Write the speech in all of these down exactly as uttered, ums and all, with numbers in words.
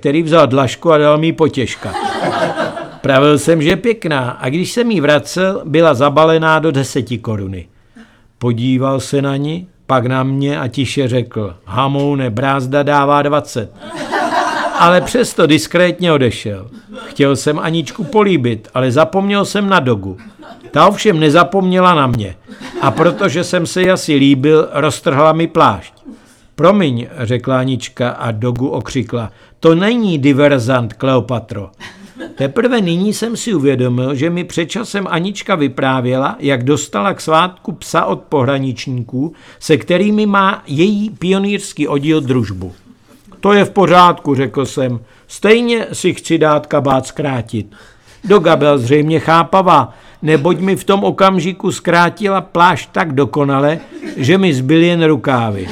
který vzal dlažku a dal mi potěška. Pravil jsem, že je pěkná a když jsem jí vracel, byla zabalená do deseti koruny. Podíval se na ní, pak na mě a tiše řekl, hamoune, brázda dává dvacet. Ale přesto diskrétně odešel. Chtěl jsem Aničku políbit, ale zapomněl jsem na Dogu. Ta ovšem nezapomněla na mě. A protože jsem se jí asi líbil, roztrhla mi plášť. Promiň, řekla Anička a Dogu okřikla. To není diverzant, Kleopatro. Teprve nyní jsem si uvědomil, že mi před časem Anička vyprávěla, jak dostala k svátku psa od pohraničníků, se kterými má její pionýrský oddíl družbu. To je v pořádku, řekl jsem. Stejně si chci dát kabát zkrátit. Doga byl zřejmě chápavá, neboť mi v tom okamžiku zkrátila plášť tak dokonale, že mi zbyly jen rukávy.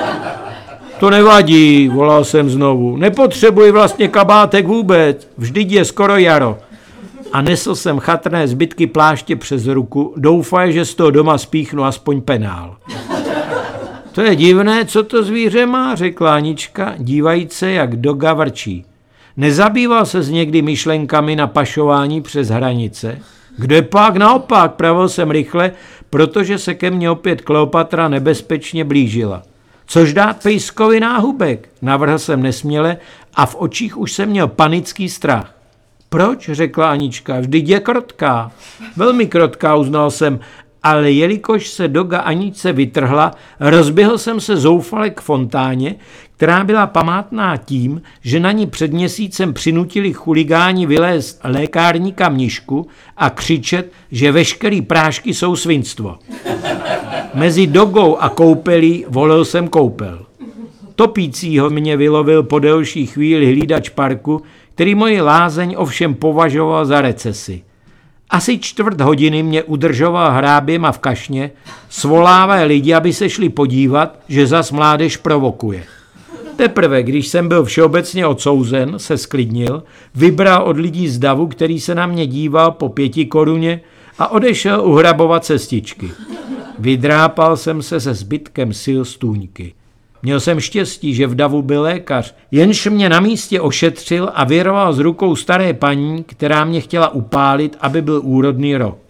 To nevadí, volal jsem znovu. Nepotřebuji vlastně kabátek vůbec, vždyť je skoro jaro. A nesl jsem chatrné zbytky pláště přes ruku, doufaje, že z toho doma spíchnu aspoň penál. To je divné, co to zvíře má, řekla Anička, dívajíc se, jak Doga vrčí. Nezabýval se s někdy myšlenkami na pašování přes hranice? Kde pak naopak, pravil jsem rychle, protože se ke mně opět Kleopatra nebezpečně blížila. Což dát pejskovi náhubek, navrhl jsem nesměle a v očích už jsem měl panický strach. Proč, řekla Anička, vždyť je krotká. Velmi krotká, uznal jsem, ale jelikož se Doga Aničce vytrhla, rozběhl jsem se zoufale k fontáně, která byla památná tím, že na ní před měsícem přinutili chuligáni vylézt lékárníka Mnišku a křičet, že veškerý prášky jsou svinstvo. Mezi Dogou a koupelí volil jsem koupel. Topícího mě vylovil po delší chvíli hlídač parku, který moji lázeň ovšem považoval za recesi. Asi čtvrt hodiny mě udržoval hráběma v kašně, svolávají lidi, aby se šli podívat, že zas mládež provokuje. Teprve, když jsem byl všeobecně odsouzen, se sklidnil, vybral od lidí z davu, který se na mě díval po pěti koruně a odešel uhrabovat cestičky. Vydrápal jsem se se zbytkem sil stůňky. Měl jsem štěstí, že v davu byl lékař, jenž mě na místě ošetřil a vyroval z rukou staré paní, která mě chtěla upálit, aby byl úrodný rok.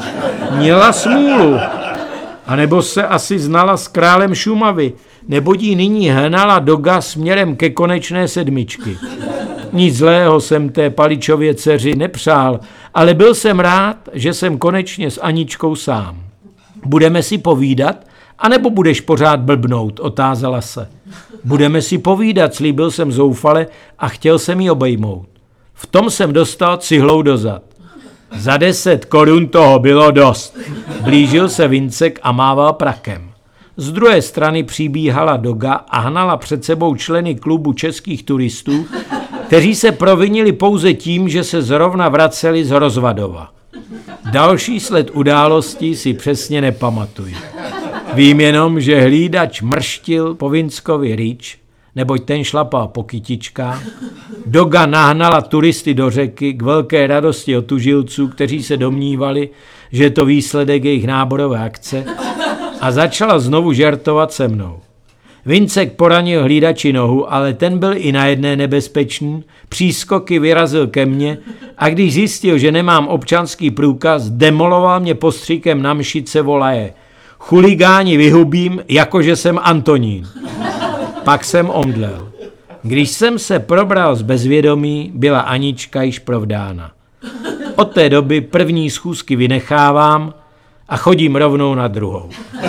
Měla smůlu, anebo se asi znala s králem Šumavy, neboť jí nyní hnala Doga směrem ke konečné sedmičky. Nic zlého jsem té Paličově dceři nepřál, ale byl jsem rád, že jsem konečně s Aničkou sám. Budeme si povídat, anebo budeš pořád blbnout, otázala se. Budeme si povídat, slíbil jsem zoufale a chtěl jsem jí obejmout. V tom jsem dostal cihlou do zad. Za deset korun toho bylo dost. Blížil se Vincek a mával prakem. Z druhé strany přibíhala Doga a hnala před sebou členy klubu českých turistů, kteří se provinili pouze tím, že se zrovna vraceli z Rozvadova. Další sled událostí si přesně nepamatuji. Vím jenom, že hlídač mrštil po Vinckovi rýč, neboť ten šlapal po kytičkách. Doga nahnala turisty do řeky k velké radosti otužilců, kteří se domnívali, že je to výsledek jejich náborové akce, a začala znovu žertovat se mnou. Vincek poranil hlídači nohu, ale ten byl i na jedné nebezpečný, přískoky vyrazil ke mně a když zjistil, že nemám občanský průkaz, demoloval mě postříkem na mšice volaje. Chuligáni vyhubím, jakože jsem Antonín. Pak jsem omdlel. Když jsem se probral z bezvědomí, byla Anička již provdána. Od té doby první schůzky vynechávám a chodím rovnou na druhou.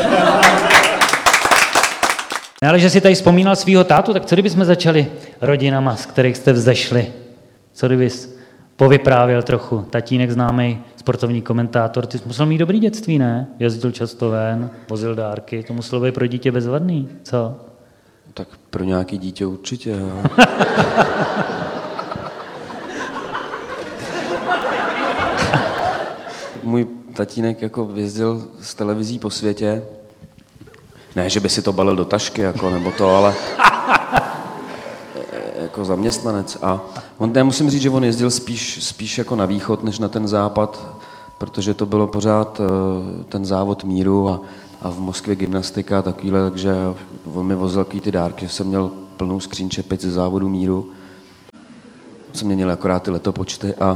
Ne, ale že si tady vzpomínal svýho tátu, tak co kdybychom začali rodinama, z kterých jste vzešli? Co kdybys povyprávěl trochu? Tatínek známý sportovní komentátor, ty jsi musel mít dobrý dětství, ne? Jezdil často ven, vozil dárky, to muselo být pro dítě bezvadný, co? Tak pro nějaký dítě určitě, jo. Můj tatínek jako jezdil z televizí po světě. Ne, že by si to balil do tašky, jako, nebo to, ale jako zaměstnanec. A on, já musím říct, že on jezdil spíš, spíš jako na východ, než na ten západ, protože to bylo pořád ten závod míru a, a v Moskvě gymnastika a takovýhle, takže on mi vozil takový ty dárky, že jsem měl plnou skříň čepic ze závodu míru. jsem měnil akorát ty letopočty a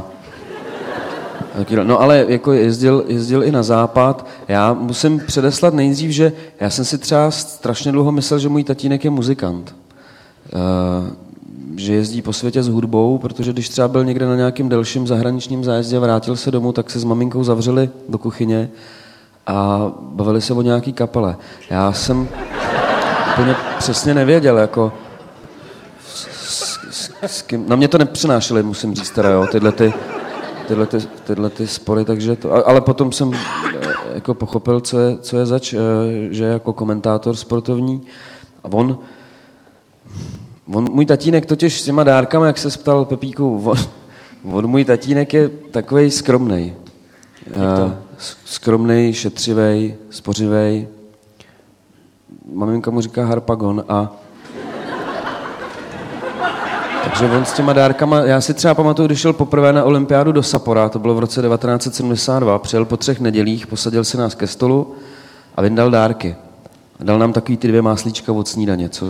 no ale jako jezdil, jezdil i na západ. Já musím předeslat nejdřív, že já jsem si třeba strašně dlouho myslel, že můj tatínek je muzikant. Uh, že jezdí po světě s hudbou, protože když třeba byl někde na nějakým delším zahraničním zájezdě a vrátil se domů, tak se s maminkou zavřeli do kuchyně a bavili se o nějaký kapele. Já jsem úplně přesně nevěděl, jako s, s, s kým, na mě to nepřenášeli, musím říct teda, jo, tyhle ty, tyhle ty, tyhle ty spory, takže to, ale potom jsem jako pochopil, co je, co je zač, že je jako komentátor sportovní a on On, můj tatínek totiž s těma dárkama, jak se ptal Pepíku, on, on můj tatínek je takovej skromnej. Uh, skromnej, šetřivej, spořivej. Maminka mu říká harpagon a takže on s těma dárkama, já si třeba pamatuju, když šel poprvé na olympiádu do Sappora, to bylo v roce devatenáct set sedmdesát dva, přijel po třech nedělích, posadil si nás ke stolu a vyndal dárky. A dal nám takový ty dvě máslíčka od snídaně, co...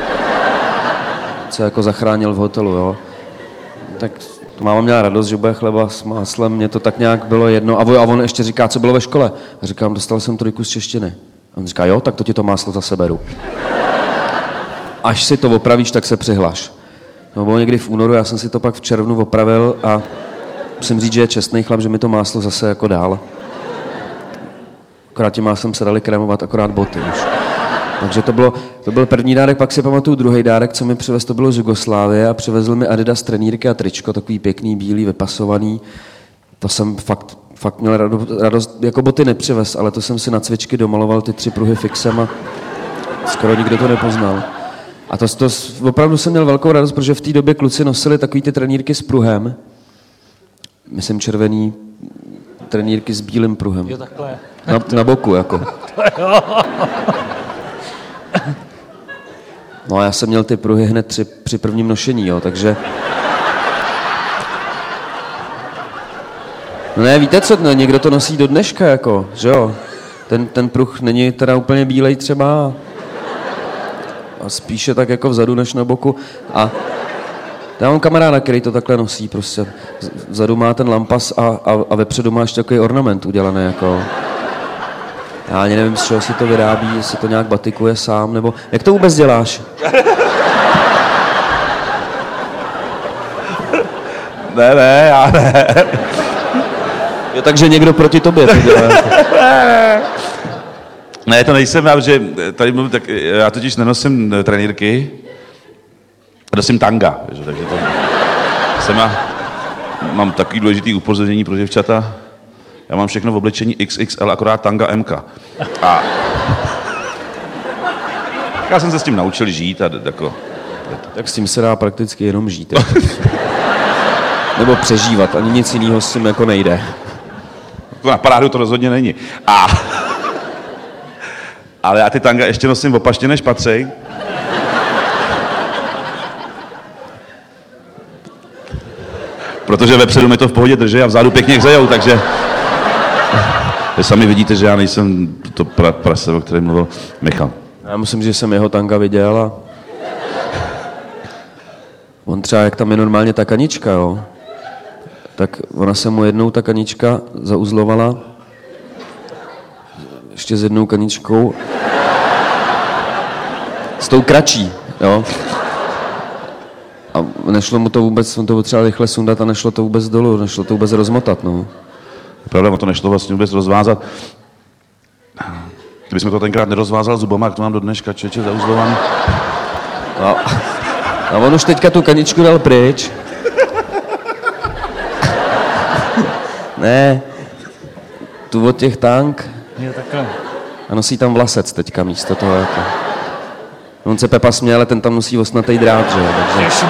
co jako zachránil v hotelu, jo. Tak máma měla radost, že bude chleba s máslem, mně to tak nějak bylo jedno. A on ještě říká, co bylo ve škole. A říkám, dostal jsem trojku z češtiny. A on říká, jo, tak to ti to máslo zase beru. Až si to opravíš, tak se přihlaš. No bylo někdy v únoru, já jsem si to pak v červnu opravil a musím říct, že je čestný chlap, že mi to máslo zase jako dál. Akorát tím máslem se dali krémovat akorát boty už. Takže to, bylo, to byl první dárek, pak si pamatuju druhý dárek, co mi přivez, to bylo z Jugoslávie a přivezl mi Adidas trenýrky a tričko, takový pěkný, bílý, vypasovaný. To jsem fakt, fakt měl radost, radost, jako boty nepřivez, ale to jsem si na cvičky domaloval ty tři pruhy fixem a skoro nikdo to nepoznal. A to, to opravdu jsem měl velkou radost, protože v té době kluci nosili takový ty trenýrky s pruhem. Myslím červený trenýrky s bílým pruhem. Jo, takhle. Na, na boku, jako. No a já jsem měl ty pruhy hned tři, při prvním nošení, jo, takže... No ne, víte co, no, někdo to nosí do dneška, jako, že jo? Ten, ten pruh není teda úplně bílej třeba a spíše tak jako vzadu než na boku a já mám kamaráda, který to takhle nosí prostě. Vzadu má ten lampas a, a, a vepředu má ještě takový ornament udělaný, jako... Já ani nevím, z čeho si to vyrábí, jestli to nějak batikuje sám, nebo... Jak to vůbec děláš? Ne, ne, já ne. Jo, takže někdo proti tobě to dělá. Ne, to nejsem já, že tady mluvím, tak já totiž nenosím trenýrky, nosím tanga, takže to... Jsem já, mám takový důležitý upozornění pro děvčata. Já mám všechno v oblečení X X L, akorát tanga M K. A já jsem se s tím naučil žít a jako... Tak s tím se dá prakticky jenom žít. Nebo přežívat, ani nic jiného s tím jako nejde. To na parádu to rozhodně není. A... Ale já ty tanga ještě nosím opačně než patřej. Protože vepředu mi to v pohodě drží a vzadu pěkně hřejou, takže... Vy sami vidíte, že já nejsem to pra, prase, o kterém mluvil Michal. Já musím, že jsem jeho tanga viděl a... On třeba, jak tam je normálně ta kanička, jo, tak ona se mu jednou ta kanička zauzlovala ještě s jednou kaničkou s tou kratší, jo. A nešlo mu to vůbec, on to potřeboval rychle sundat a nešlo to vůbec dolů, nešlo to vůbec rozmotat, no. Pravda, to nešlo vlastně vůbec rozvázat. Kdybychom to tenkrát nerozvázal zubama, jak to mám do dneška, čeče zauzlovaný. No. A on už teďka tu kaničku dal pryč. Ne, tu od těch tank. Jo, takhle. A nosí tam vlasec teďka místo toho. Jako. On se Pepa směje, ale ten tam nosí osnatý drát, že jo. Takže...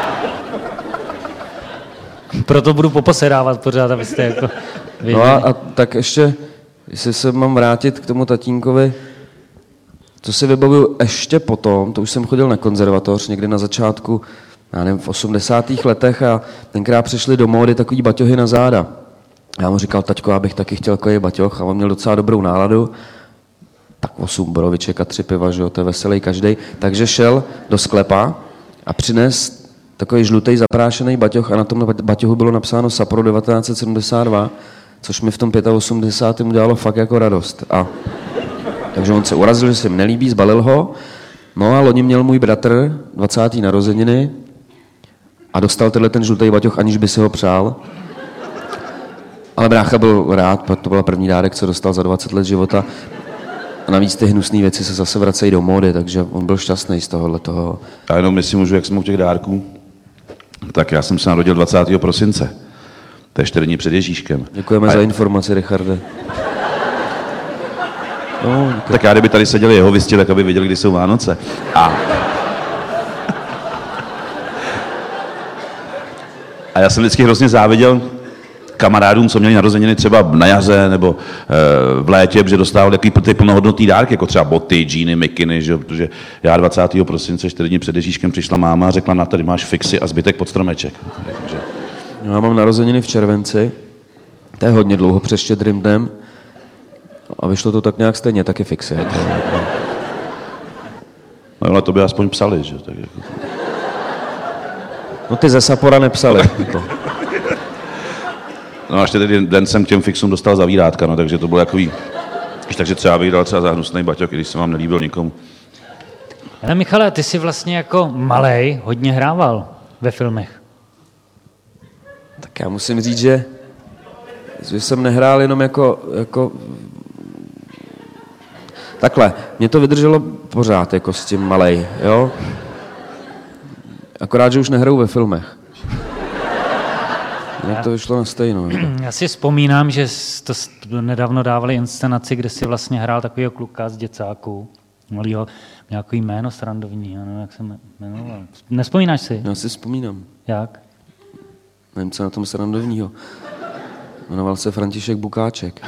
Proto budu poposedávat pořád, abyste jako... No a, a tak ještě, jestli se mám vrátit k tomu tatínkovi, co si vybavuju ještě potom, to už jsem chodil na konzervatoř někdy na začátku, já nevím, v osmdesátých letech a tenkrát přišly do módy takový baťohy na záda. Já mu říkal, taťko, já bych taky chtěl takový baťoh a on měl docela dobrou náladu. Tak osm boroviček a tři piva, že jo, to je veselý každej. Takže šel do sklepa a přines takový žlutý zaprášený baťoch a na tom baťohu bylo napsáno Sapporo devatenáct set sedmdesát dva, což mi v tom osmdesátém pátém udělalo fakt jako radost. A takže on se urazil, že se mi nelíbí, zbalil ho. No a loni měl můj bratr dvacáté narozeniny a dostal tenhle ten žlutý baťoch, aniž by si ho přál. Ale brácha byl rád, protože to byl první dárek, co dostal za dvacet let života. A navíc ty hnusné věci se zase vracejí do módy, takže on byl šťastný z tohohle toho. A jenom jestli můžu, jak jsem u těch dárků, tak já jsem se narodil dvacátého prosince. To je čtyři dny před Ježíškem. Děkujeme a za informaci, Richarde. No, tak já kdyby tady seděli jeho visti, tak aby věděli, kdy jsou Vánoce. A, a já jsem vždycky hrozně záviděl kamarádům, co měli narozeniny třeba na jaře nebo e, v létě, protože dostávali takový plnohodnotný dárky, jako třeba boty, džíny, mikiny, že? Protože já dvacátého prosince, čtyři dny před Ježíškem, přišla máma a řekla, na tady máš fixy a zbytek pod stromeček. Takže... Já mám narozeniny v červenci, to je hodně dlouho před Štědrým dnem a vyšlo to tak nějak stejně, taky fixy. To, no. no ale to by aspoň psali, že? Tak jako... No ty ze Sappora nepsali. To. No a ještě tedy den jsem k těm fixům dostal zavírátka, no, takže to bylo takový, takže třeba bych dal třeba za hnusnej baťok, když se vám nelíbil nikomu. Ale Michale, ty jsi vlastně jako malej hodně hrával ve filmech. Tak já musím říct, že, že jsem nehrál jenom jako, jako... Takhle, mě to vydrželo pořád jako s tím malej, jo? Akorát, že už nehraju ve filmech. Jak to vyšlo na stejno. Já si vzpomínám, že to nedávno dávali inscenaci, kde si vlastně hrál takovýho kluka z děcáků. Malýho, nějaký jméno srandovní, já nevím, jak se jmenoval. Nespomínáš si? Já si vzpomínám. Jak? Nevím, co na tom srandovního. Jmenoval se František Bukáček.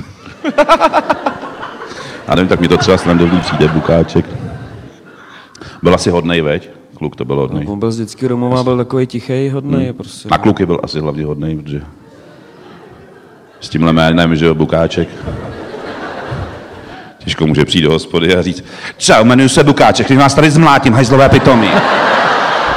A nevím, tak mi to třeba srandovní přijde, Bukáček. Byl asi hodnej, veď? Kluk to byl hodnej. No, on byl z dětský domova, byl takový tichej, hodnej. Hmm. Prostě. Na kluky byl asi hlavně hodnej, protože s tímhle jménem, že jo, Bukáček. Těžko může přijít do hospody a říct, čau, jmenuji se Bukáček, když vás tady zmlátím, hajzlové pitomí.